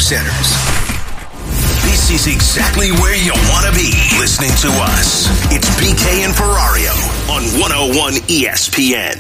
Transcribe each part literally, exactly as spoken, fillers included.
centers. This is exactly where you want to be listening to us. It's B K and Ferrario on one oh one E S P N.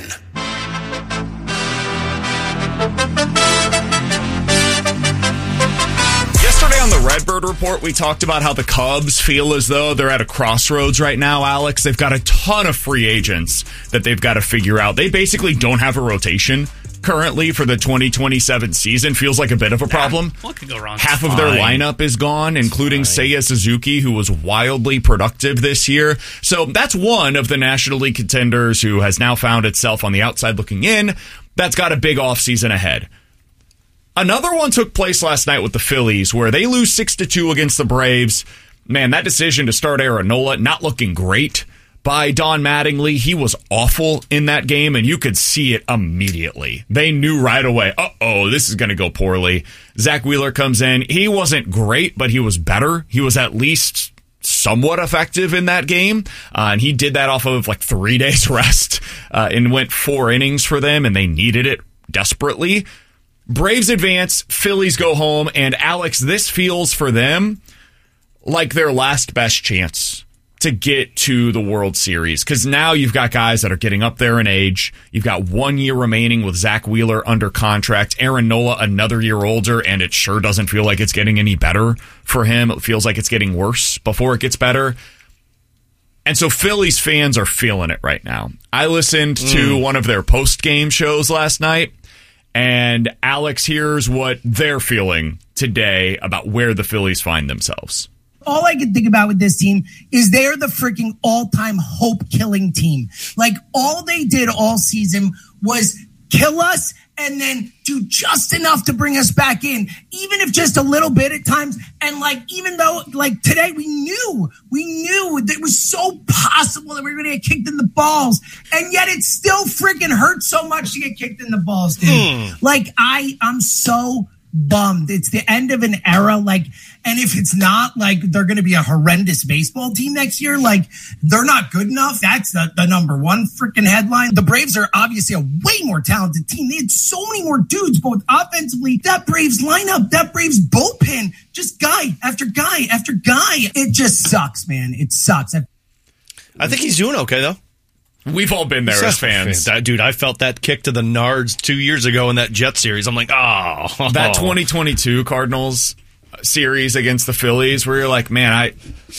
Yesterday on the Redbird Report, we talked about how the Cubs feel as though they're at a crossroads right now, Alex. They've got a ton of free agents that they've got to figure out. They basically don't have a rotation currently for the twenty twenty-seven season. Feels like a bit of a problem. What could go wrong? Half of their lineup is gone, including Seiya Suzuki, who was wildly productive this year. So that's one of the National League contenders who has now found itself on the outside looking in. That's got a big offseason ahead. Another one took place last night with the Phillies, where they lose six to two against the Braves. Man, that decision to start Aaron Nola, not looking great by Don Mattingly. He was awful in that game, and you could see it immediately. They knew right away, uh-oh, this is going to go poorly. Zach Wheeler comes in. He wasn't great, but he was better. He was at least somewhat effective in that game, uh, and he did that off of like three days rest uh, and went four innings for them, and they needed it desperately. Braves advance, Phillies go home, and Alex, this feels for them like their last best chance to get to the World Series, because now you've got guys that are getting up there in age. You've got one year remaining with Zach Wheeler under contract, Aaron Nola another year older, and it sure doesn't feel like it's getting any better for him. It feels like it's getting worse before it gets better. And so Phillies fans are feeling it right now. I listened mm. to one of their post-game shows last night, and Alex, here's what they're feeling today about where the Phillies find themselves. All I can think about with this team is they're the freaking all-time hope-killing team. Like, all they did all season was kill us and then do just enough to bring us back in, even if just a little bit at times. And, like, even though, like, today we knew, we knew that it was so possible that we were going to get kicked in the balls, and yet it still freaking hurts so much to get kicked in the balls, dude. Mm. Like, I, I'm so bummed. It's the end of an era. Like, and if it's not, like, they're going to be a horrendous baseball team next year, like, they're not good enough. That's the, the number one freaking headline. The Braves are obviously a way more talented team. They had so many more dudes, both offensively. That Braves lineup, that Braves bullpen, just guy after guy after guy. It just sucks, man. It sucks. I, I think he's doing okay, though. We've all been there as fans. That, dude, I felt that kick to the Nards two years ago in that Jet series. I'm like, oh. That twenty twenty-two Cardinals series against the Phillies where you're like, man, I...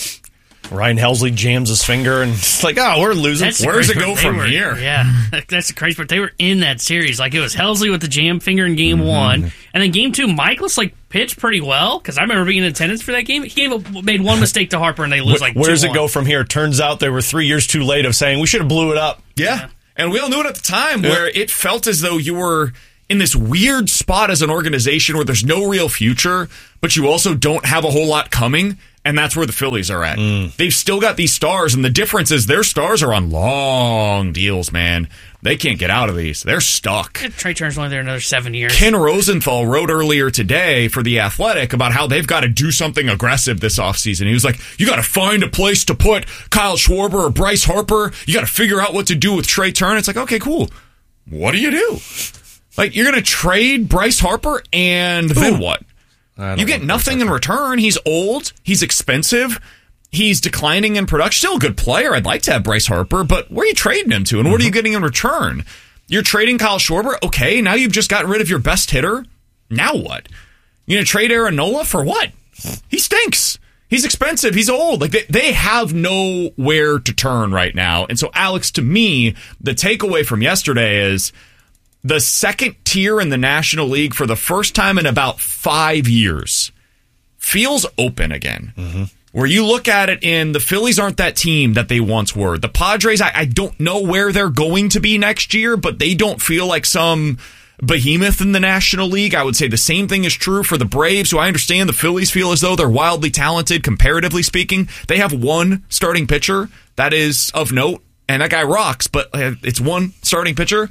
Ryan Helsley jams his finger and it's like, oh, we're losing. That's Where does it go from were, here? Yeah, that's the crazy part. They were in that series. Like, it was Helsley with the jam finger in game mm-hmm. one. And then game two, Michaelis, like, pitched pretty well because I remember being in attendance for that game. He gave a, made one mistake to Harper and they lose like Where does it one. go from here? Turns out they were three years too late of saying we should have blew it up. Yeah. yeah. And we all knew it at the time yeah. where it felt as though you were in this weird spot as an organization where there's no real future, but you also don't have a whole lot coming. And that's where the Phillies are at. Mm. They've still got these stars, and the difference is their stars are on long deals, man. They can't get out of these. They're stuck. Yeah, Trey Turner's only there another seven years. Ken Rosenthal wrote earlier today for The Athletic about how they've got to do something aggressive this offseason. He was like, you got to find a place to put Kyle Schwarber or Bryce Harper. You got to figure out what to do with Trey Turner. It's like, okay, cool. What do you do? Like, you're going to trade Bryce Harper, and then Ooh. what? You get nothing in return. He's old. He's expensive. He's declining in production. Still a good player. I'd like to have Bryce Harper, but where are you trading him to, and what mm-hmm. are you getting in return? You're trading Kyle Schwarber. Okay, now you've just gotten rid of your best hitter. Now what? You going to trade Aaron Nola for what? He stinks. He's expensive. He's old. Like they, they have nowhere to turn right now. And so, Alex, to me, the takeaway from yesterday is the second tier in the National League for the first time in about five years feels open again. Mm-hmm. Where you look at it in the Phillies aren't that team that they once were. The Padres, I, I don't know where they're going to be next year, but they don't feel like some behemoth in the National League. I would say the same thing is true for the Braves, who I understand the Phillies feel as though they're wildly talented, comparatively speaking. They have one starting pitcher that is of note, and that guy rocks, but it's one starting pitcher.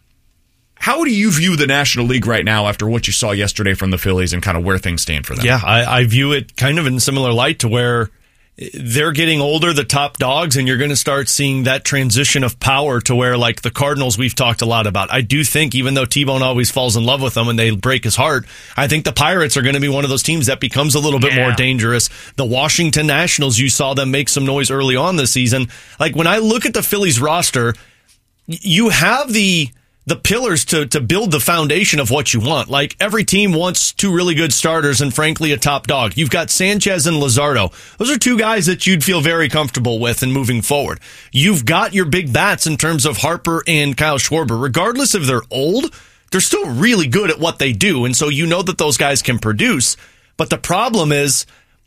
How do you view the National League right now after what you saw yesterday from the Phillies and kind of where things stand for them? Yeah, I, I view it kind of in a similar light to where they're getting older, the top dogs, and you're going to start seeing that transition of power to where, like the Cardinals we've talked a lot about. I do think, even though T-Bone always falls in love with them and they break his heart, I think the Pirates are going to be one of those teams that becomes a little bit yeah. more dangerous. The Washington Nationals, you saw them make some noise early on this season. Like, when I look at the Phillies roster, you have the... the pillars to, to build the foundation of what you want. Like, every team wants two really good starters and, frankly, a top dog. You've got Sanchez and Luzardo. Those are two guys that you'd feel very comfortable with in moving forward. You've got your big bats in terms of Harper and Kyle Schwarber. Regardless if they're old, they're still really good at what they do, and so you know that those guys can produce. But the problem is,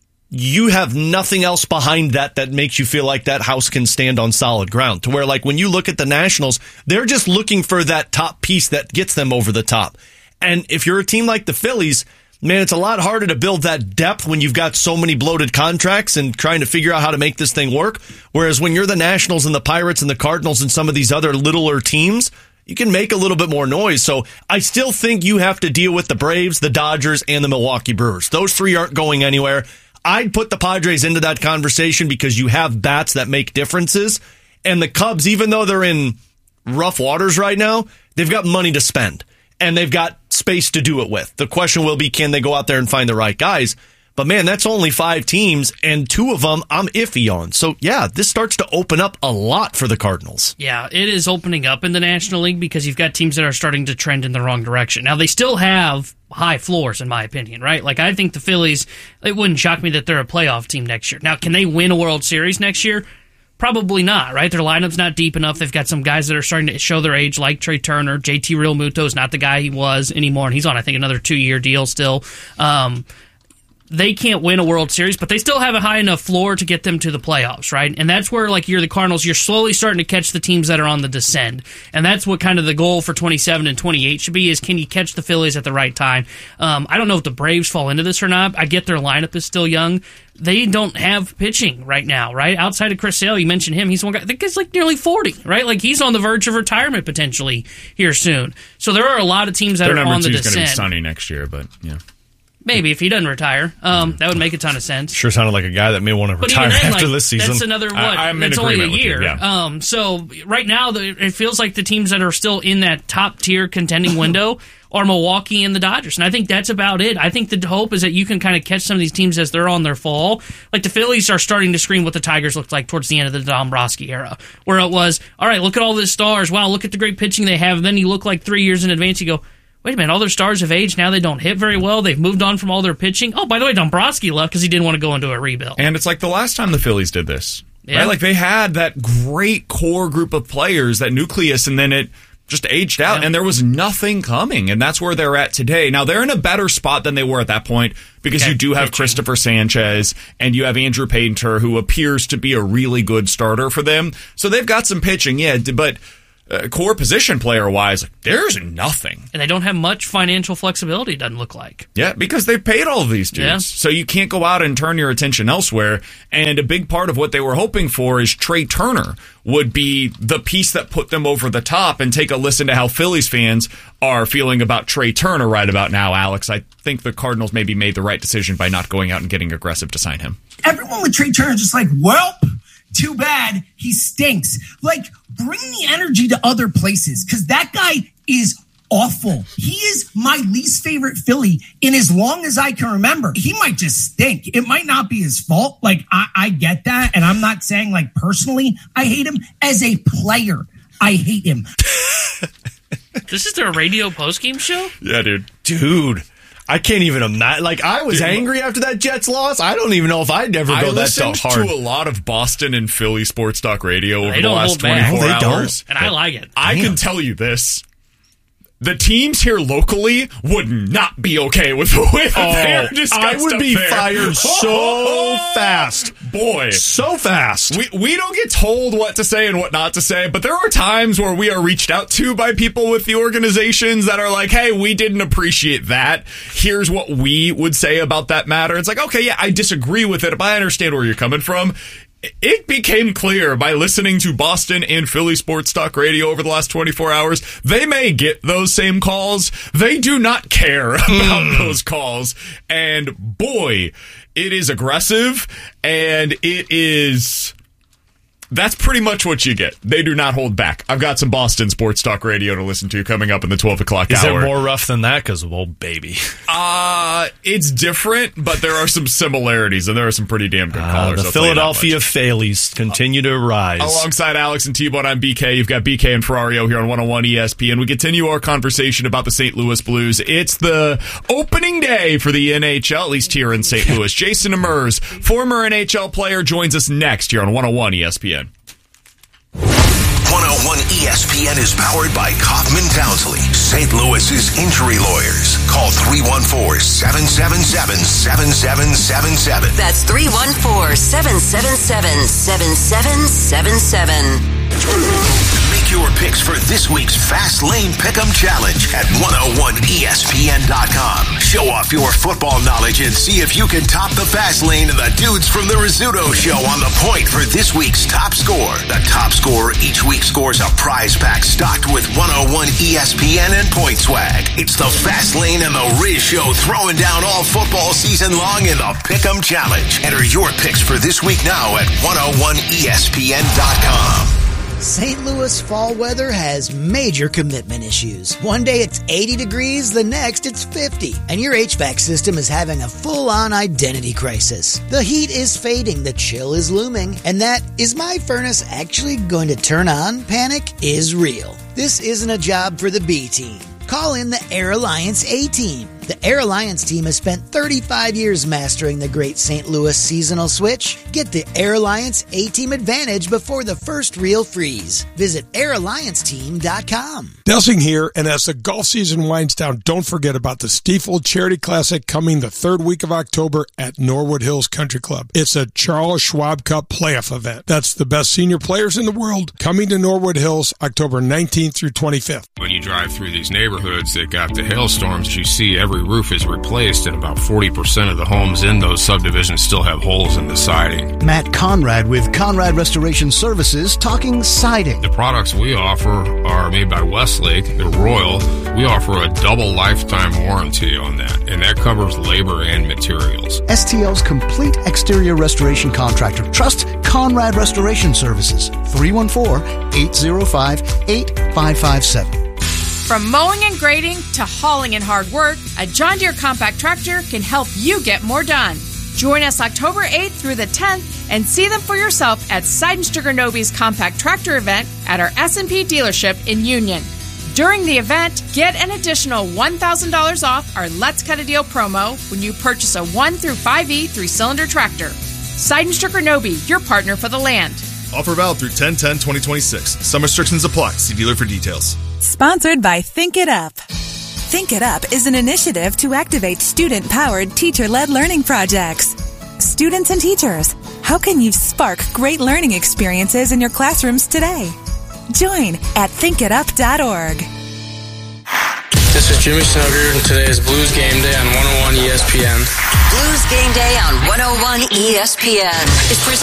you have nothing else behind that that makes you feel like that house can stand on solid ground. To where, like, when you look at the Nationals, they're just looking for that top piece that gets them over the top. And if you're a team like the Phillies, man, it's a lot harder to build that depth when you've got so many bloated contracts and trying to figure out how to make this thing work. Whereas when you're the Nationals and the Pirates and the Cardinals and some of these other littler teams, you can make a little bit more noise. So I still think you have to deal with the Braves, the Dodgers, and the Milwaukee Brewers. Those three aren't going anywhere. I'd put the Padres into that conversation because you have bats that make differences. And the Cubs, even though they're in rough waters right now, they've got money to spend. And they've got space to do it with. The question will be, can they go out there and find the right guys? But, man, that's only five teams, and two of them I'm iffy on. So, yeah, this starts to open up a lot for the Cardinals. Yeah, it is opening up in the National League because you've got teams that are starting to trend in the wrong direction. Now, they still have high floors, in my opinion, right? Like, I think the Phillies, it wouldn't shock me that they're a playoff team next year. Now, can they win a World Series next year? Probably not, right? Their lineup's not deep enough. They've got some guys that are starting to show their age, like Trey Turner. J T Realmuto is not the guy he was anymore, and he's on, I think, another two-year deal still. Um... They can't win a World Series, but they still have a high enough floor to get them to the playoffs, right? And that's where, like, you're the Cardinals, you're slowly starting to catch the teams that are on the descend. And that's what kind of the goal for twenty-seven and twenty-eight should be, is can you catch the Phillies at the right time? Um, I don't know if the Braves fall into this or not. I get their lineup is still young. They don't have pitching right now, right? Outside of Chris Sale, you mentioned him. He's one guy. I think he's like nearly forty, right? Like, he's on the verge of retirement potentially here soon. So there are a lot of teams that their are on the descent. Their number two is going to be Sonny next year, but yeah. Maybe if he doesn't retire, um, that would make a ton of sense. Sure sounded like a guy that may want to but retire then, after like, this season. That's another what? I, I'm that's in only a agreement with year. you, yeah. Um, so right now, the, it feels like the teams that are still in that top tier contending window are Milwaukee and the Dodgers, and I think that's about it. I think the hope is that you can kind of catch some of these teams as they're on their fall. Like, the Phillies are starting to scream what the Tigers looked like towards the end of the Dombrowski era, where it was, all right, look at all the stars. Wow, look at the great pitching they have. And then you look like three years in advance, you go, wait a minute, all their stars have aged. Now they don't hit very well. They've moved on from all their pitching. Oh, by the way, Dombrowski left because he didn't want to go into a rebuild. And it's like the last time the Phillies did this. Yeah. Right? Like, they had that great core group of players, that nucleus, and then it just aged out, yeah. and there was nothing coming. And that's where they're at today. Now, they're in a better spot than they were at that point because okay. you do have pitching. Christopher Sanchez, and you have Andrew Painter, who appears to be a really good starter for them. So they've got some pitching, yeah, but Uh, core position player-wise, there's nothing. And they don't have much financial flexibility, it doesn't look like. Yeah, because they've paid all of these dudes. Yeah. So you can't go out and turn your attention elsewhere. And a big part of what they were hoping for is Trey Turner would be the piece that put them over the top. And take a listen to how Phillies fans are feeling about Trey Turner right about now, Alex. I think the Cardinals maybe made the right decision by not going out and getting aggressive to sign him. Everyone with Trey Turner is just like, well, too bad, he stinks. Like, bring the energy to other places, because that guy is awful. He is my least favorite Philly in as long as I can remember. He might just stink. It might not be his fault. Like, I, I get that, and I'm not saying, like, personally I hate him. As a player, I hate him. This is their radio postgame show? Yeah, dude. Dude. I can't even imagine. Like, I was Dude, angry after that Jets loss. I don't even know if I'd ever go that so hard. I listened to a lot of Boston and Philly sports talk radio over they the last twenty-four no, hours. And I like it. I Damn. can tell you this. The teams here locally would not be okay with the way that oh, they're discussed I would up be there. fired so fast. Boy. So fast. We we don't get told what to say and what not to say, but there are times where we are reached out to by people with the organizations that are like, hey, we didn't appreciate that. Here's what we would say about that matter. It's like, okay, yeah, I disagree with it, but I understand where you're coming from. it became clear by listening to Boston and Philly sports talk radio over the last twenty-four hours, they may get those same calls. They do not care about mm. those calls. And boy, it is aggressive, and it is... That's pretty much what you get. They do not hold back. I've got some Boston sports talk radio to listen to coming up in the twelve o'clock Is hour. Is it more rough than that? Because of old baby. Uh, it's different, but there are some similarities, and there are some pretty damn good uh, callers. The Philadelphia Phillies continue to rise. Alongside Alex and T-Bone, I'm B K. You've got B K and Ferrario here on one oh one E S P N. We continue our conversation about the Saint Louis Blues. It's the opening day for the N H L, at least here in Saint Louis. Jason Demers, former N H L player, joins us next here on one oh one E S P N. one oh one E S P N is powered by Kaufman Townsley, Saint Louis's injury lawyers. Call three one four, seven seven seven, seven seven seven seven. That's three one four, seven seven seven, seven seven seven seven. Make your picks for this week's Fast Lane Pick'em Challenge at one oh one E S P N dot com. Show off your football knowledge and see if you can top the Fast Lane and the dudes from the Rizzuto Show on the point for this week's top score. The top scorer each week scores a prize pack stocked with one oh one E S P N and Point Swag. It's the Fast Lane and the Riz Show throwing down all football season long in the Pick'em Challenge. Enter your picks for this week now at one oh one E S P N dot com. Saint Louis fall weather has major commitment issues. One day it's eighty degrees, the next it's fifty, and your H V A C system is having a full-on identity crisis. The heat is fading, the chill is looming, and that "is my furnace actually going to turn on?" panic is real. This isn't a job for the B team. Call in the Air Alliance A-Team. The Air Alliance team has spent thirty-five years mastering the great Saint Louis seasonal switch. Get the Air Alliance A-Team advantage before the first real freeze. Visit air alliance team dot com. Delsing here, and as the golf season winds down, don't forget about the Stiefel Charity Classic coming the third week of October at Norwood Hills Country Club. It's a Charles Schwab Cup playoff event. That's the best senior players in the world coming to Norwood Hills October nineteenth through twenty-fifth. When you drive through these neighborhoods that got the hailstorms, you see every roof is replaced, and about forty percent of the homes in those subdivisions still have holes in the siding. Matt Conrad with Conrad Restoration Services talking siding. The products we offer are made by Westlake. They're Royal. We offer a double lifetime warranty on that, and that covers labor and materials. S T L's complete exterior restoration contractor. Trust Conrad Restoration Services. three one four, eight zero five, eight five five seven. From mowing and grading to hauling and hard work, a John Deere compact tractor can help you get more done. Join us October eighth through the tenth and see them for yourself at Seidenstricker Nobe's compact tractor event at our S and P dealership in Union. During the event, get an additional one thousand dollars off our Let's Cut a Deal promo when you purchase a one through five E three-cylinder tractor. Seidenstricker Nobe, your partner for the land. Offer valid through ten ten twenty twenty-six. Some restrictions apply. See dealer for details. Sponsored by Think It Up. Think It Up is an initiative to activate student-powered, teacher-led learning projects. Students and teachers, how can you spark great learning experiences in your classrooms today? Join at think it up dot org. This is Jimmy Snugger, and today is Blues Game Day on one oh one E S P N. Blues Game Day on one oh one E S P N is presented